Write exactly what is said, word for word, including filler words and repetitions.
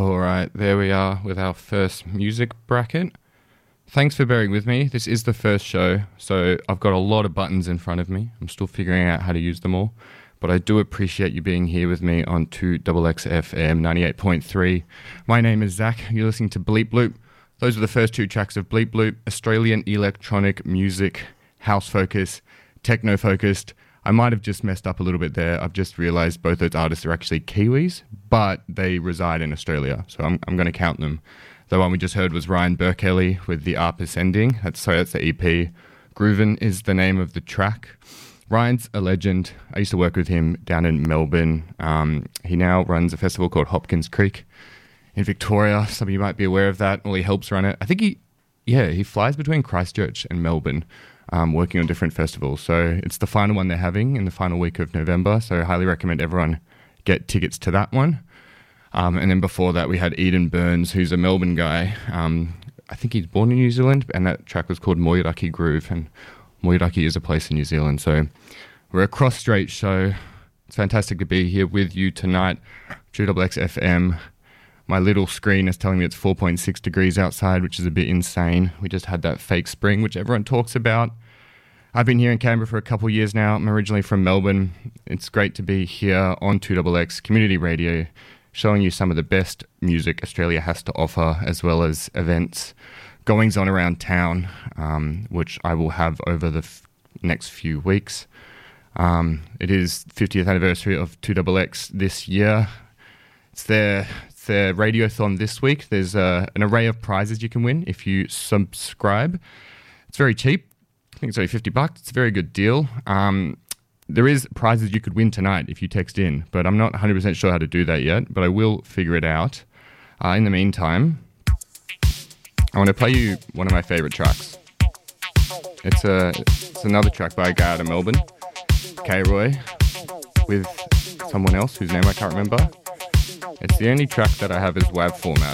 Alright, there we are with our first music bracket. Thanks for bearing with me. This is the first show, so I've got a lot of buttons in front of me. I'm still figuring out how to use them all, but I do appreciate you being here with me on two X X F M ninety-eight point three. My name is Zach. You're listening to Bleep Bloop. Those are the first two tracks of Bleep Bloop, Australian electronic music, house focus, techno focused. I might have just messed up a little bit there. I've just realised both those artists are actually Kiwis, but they reside in Australia, so I'm I'm going to count them. The one we just heard was Ryan Burkelly with The Arp Ascending. That's, sorry, that's the E P. Groovin' is the name of the track. Ryan's a legend. I used to work with him down in Melbourne. Um, he now runs a festival called Hopkins Creek in Victoria. Some of you might be aware of that. Well, he helps run it. I think he, yeah, he flies between Christchurch and Melbourne. Um, working on different festivals. So it's the final one they're having in the final week of November. So I highly recommend everyone get tickets to that one. Um, and then before that, we had Eden Burns, who's a Melbourne guy. Um, I think he's born in New Zealand, and that track was called Moiraki Groove. And Moiraki is a place in New Zealand. So we're a cross-strait show. It's fantastic to be here with you tonight. two X X F M. My little screen is telling me it's four point six degrees outside, which is a bit insane. We just had that fake spring, which everyone talks about. I've been here in Canberra for a couple of years now. I'm originally from Melbourne. It's great to be here on two X X Community Radio, showing you some of the best music Australia has to offer, as well as events, goings on around town, um, which I will have over the f- next few weeks. Um, it is fiftieth anniversary of two X X this year. It's their, it's their radiothon this week. There's uh, an array of prizes you can win if you subscribe. It's very cheap. I think it's only fifty bucks. It's a very good deal. Um, there is prizes you could win tonight if you text in, but I'm not one hundred percent sure how to do that yet, but I will figure it out. Uh, in the meantime, I want to play you one of my favourite tracks. It's, a, it's another track by a guy out of Melbourne, K-Roy, with someone else whose name I can't remember. It's the only track that I have as W A V format,